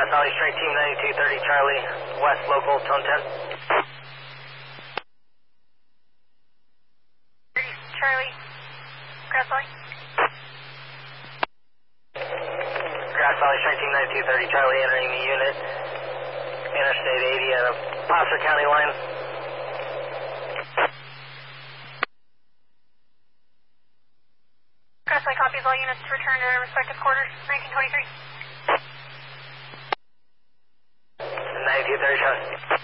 Grass Valley Strike Team 9230 Charlie, West Local, Tone 10. Charlie, Grass Valley. Grass Valley Strike Team 9230 Charlie entering the unit. Interstate 80 at a Placer County line. Grass Valley copies, all units return to respective quarters, 1923. 9230 Charlie.